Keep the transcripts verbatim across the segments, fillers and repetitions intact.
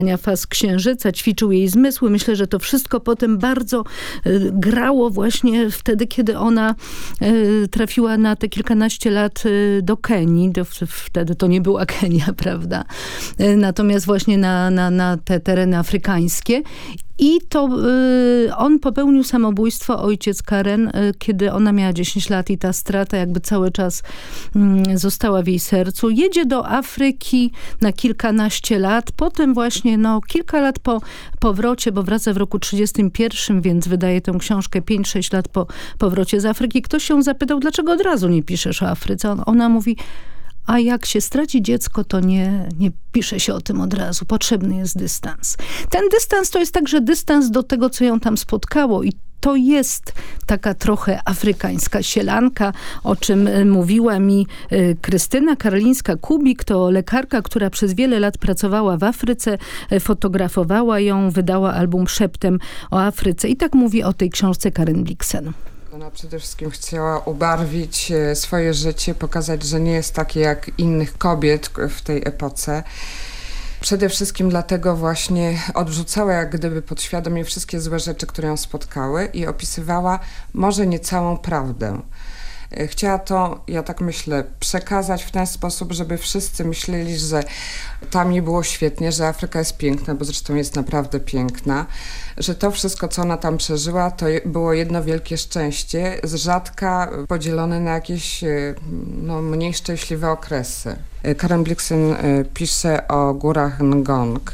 faz księżyca, ćwiczył jej zmysły. Myślę, że to wszystko potem bardzo y, grało właśnie wtedy, kiedy ona y, trafiła na te kilkanaście lat y, do Kenii. Do, wtedy to nie była Kenia, prawda? Y, natomiast właśnie na, na, na te tereny afrykańskie. I to y, on popełnił samobójstwo, ojciec Karen, y, kiedy ona miała dziesięć lat i ta strata jakby cały czas y, została w jej sercu. Jedzie do Afryki na kilkanaście lat. Potem właśnie no, kilka lat po powrocie, bo wraca w roku trzydziestym pierwszym, więc wydaje tę książkę pięć sześć lat po powrocie z Afryki. Ktoś ją zapytał, dlaczego od razu nie piszesz o Afryce? On, ona mówi... A jak się straci dziecko, to nie, nie pisze się o tym od razu. Potrzebny jest dystans. Ten dystans to jest także dystans do tego, co ją tam spotkało. I to jest taka trochę afrykańska sielanka, o czym mówiła mi Krystyna Karlińska-Kubik. To lekarka, która przez wiele lat pracowała w Afryce, fotografowała ją, wydała album Szeptem o Afryce. I tak mówi o tej książce Karen Blixen. Ona przede wszystkim chciała ubarwić swoje życie, pokazać, że nie jest takie jak innych kobiet w tej epoce. Przede wszystkim dlatego właśnie odrzucała jak gdyby podświadomie wszystkie złe rzeczy, które ją spotkały i opisywała może nie całą prawdę. Chciała to, ja tak myślę, przekazać w ten sposób, żeby wszyscy myśleli, że tam nie było świetnie, że Afryka jest piękna, bo zresztą jest naprawdę piękna, że to wszystko, co ona tam przeżyła, to było jedno wielkie szczęście, z rzadka podzielone na jakieś no, mniej szczęśliwe okresy. Karen Blixen pisze o górach Ngong,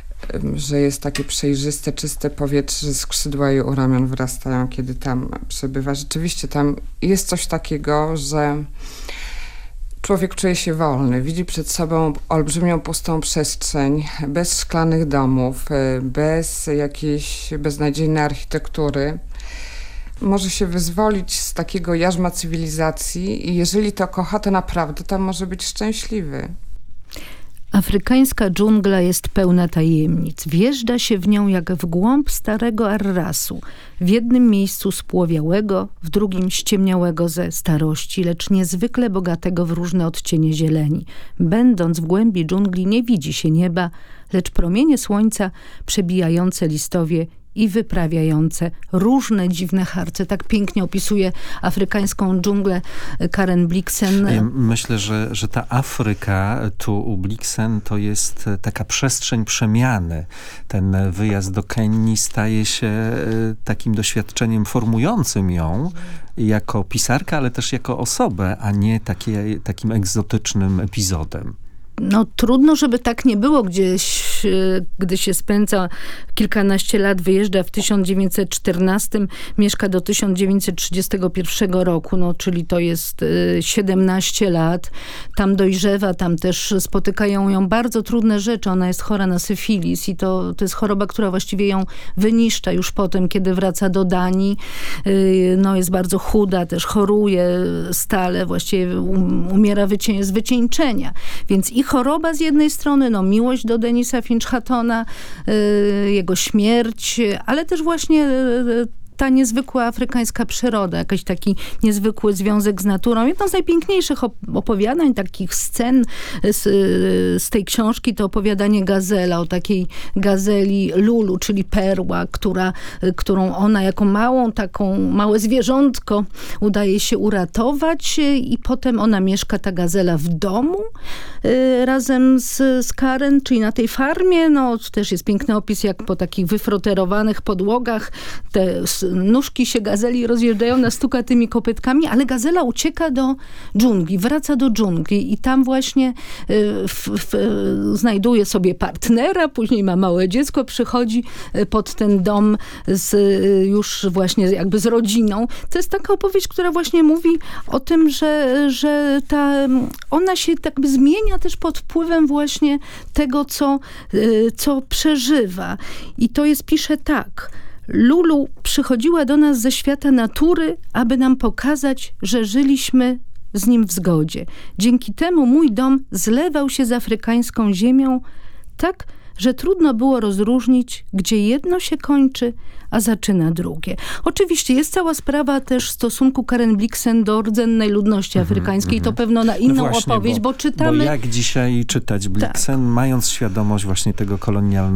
że jest takie przejrzyste, czyste powietrze, skrzydła jej u ramion wyrastają, kiedy tam przebywa. Rzeczywiście tam jest coś takiego, że człowiek czuje się wolny, widzi przed sobą olbrzymią, pustą przestrzeń, bez szklanych domów, bez jakiejś beznadziejnej architektury. Może się wyzwolić z takiego jarzma cywilizacji i jeżeli to kocha, to naprawdę tam może być szczęśliwy. Afrykańska dżungla jest pełna tajemnic. Wjeżdża się w nią jak w głąb starego arrasu. W jednym miejscu spłowiałego, w drugim ściemniałego ze starości, lecz niezwykle bogatego w różne odcienie zieleni. Będąc w głębi dżungli nie widzi się nieba, lecz promienie słońca przebijające listowie i wyprawiające różne dziwne harce. Tak pięknie opisuje afrykańską dżunglę Karen Blixen. Ja myślę, że, że ta Afryka tu u Blixen to jest taka przestrzeń przemiany. Ten wyjazd do Kenii staje się takim doświadczeniem formującym ją jako pisarkę, ale też jako osobę, a nie takie, takim egzotycznym epizodem. No trudno, żeby tak nie było gdzieś, gdy się spędza kilkanaście lat, wyjeżdża w tysiąc dziewięćset czternastym, mieszka do tysiąc dziewięćset trzydziestego pierwszego roku, no czyli to jest siedemnaście lat. Tam dojrzewa, tam też spotykają ją bardzo trudne rzeczy. Ona jest chora na syfilis i to, to jest choroba, która właściwie ją wyniszcza już potem, kiedy wraca do Danii. No jest bardzo chuda, też choruje stale, właściwie umiera wycię- z wycieńczenia. Więc ich choroba z jednej strony, no miłość do Denisa Finch-Hattona, yy, jego śmierć, ale też właśnie yy, ta niezwykła afrykańska przyroda, jakiś taki niezwykły związek z naturą. Jedno z najpiękniejszych opowiadań, takich scen z, z tej książki to opowiadanie Gazela, o takiej gazeli Lulu, czyli perła, która, którą ona jako małą, taką małe zwierzątko udaje się uratować i potem ona mieszka, ta gazela, w domu y, razem z, z Karen, czyli na tej farmie. No, też jest piękny opis, jak po takich wyfroterowanych podłogach te nóżki się gazeli rozjeżdżają na stukatymi kopytkami, ale gazela ucieka do dżungli, wraca do dżungli i tam właśnie y, w, w, znajduje sobie partnera, później ma małe dziecko, przychodzi pod ten dom z, już właśnie jakby z rodziną. To jest taka opowieść, która właśnie mówi o tym, że, że ta, ona się tak by zmienia też pod wpływem właśnie tego, co, y, co przeżywa. I to jest, pisze tak: Lulu przychodziła do nas ze świata natury, aby nam pokazać, że żyliśmy z nim w zgodzie. Dzięki temu mój dom zlewał się z afrykańską ziemią tak, że trudno było rozróżnić, gdzie jedno się kończy, a zaczyna drugie. Oczywiście jest cała sprawa też stosunku Karen Blixen do rdzennej ludności afrykańskiej. Mm-hmm. To pewno na inną no właśnie, opowieść, bo, bo czytamy... Bo jak dzisiaj czytać Blixen, tak. mając świadomość właśnie tego kolonialnego